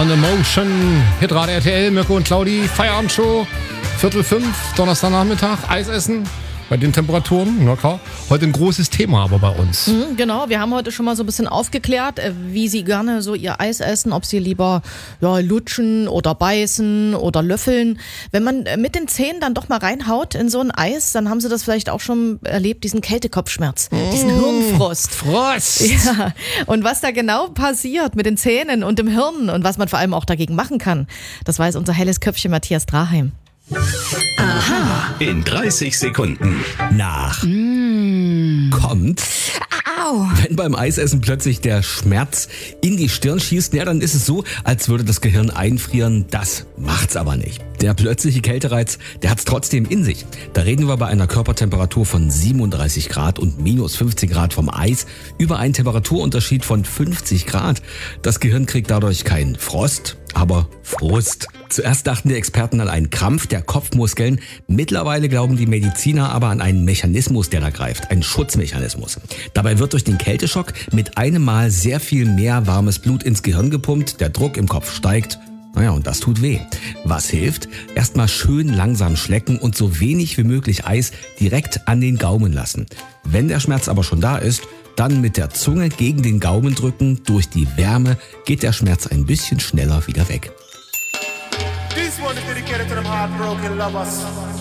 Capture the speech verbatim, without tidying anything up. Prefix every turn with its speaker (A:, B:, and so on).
A: on the Motion. Hitradio R T L, Mirko und Claudi, Feierabendshow, Viertel fünf, Donnerstagnachmittag, Eis essen. Bei den Temperaturen, na klar. Heute ein großes Thema aber bei uns.
B: Mhm, genau, wir haben heute schon mal so ein bisschen aufgeklärt, wie Sie gerne so Ihr Eis essen, ob Sie lieber ja, lutschen oder beißen oder löffeln. Wenn man mit den Zähnen dann doch mal reinhaut in so ein Eis, dann haben Sie das vielleicht auch schon erlebt, diesen Kältekopfschmerz, mmh, diesen Hirnfrost.
A: Frost!
B: Ja, und was da genau passiert mit den Zähnen und dem Hirn und was man vor allem auch dagegen machen kann, das weiß unser helles Köpfchen Matthias Draheim.
C: Aha. In dreißig Sekunden.
D: Nach. Mm. Kommt.
B: Au.
D: Wenn beim Eisessen plötzlich der Schmerz in die Stirn schießt, ja, dann ist es so, als würde das Gehirn einfrieren. Das macht's aber nicht. Der plötzliche Kältereiz, der hat's trotzdem in sich. Da reden wir bei einer Körpertemperatur von siebenunddreißig Grad und minus fünfzehn Grad vom Eis über einen Temperaturunterschied von fünfzig Grad. Das Gehirn kriegt dadurch keinen Frost, aber Frust. Zuerst dachten die Experten an einen Krampf der Kopfmuskeln. Mittlerweile glauben die Mediziner aber an einen Mechanismus, der da greift, einen Schutzmechanismus. Dabei wird durch den Kälteschock mit einem Mal sehr viel mehr warmes Blut ins Gehirn gepumpt, der Druck im Kopf steigt. Naja, und das tut weh. Was hilft? Erstmal schön langsam schlecken und so wenig wie möglich Eis direkt an den Gaumen lassen. Wenn der Schmerz aber schon da ist, dann mit der Zunge gegen den Gaumen drücken. Durch die Wärme geht der Schmerz ein bisschen schneller wieder weg.
E: This one is dedicated to them heartbroken lovers.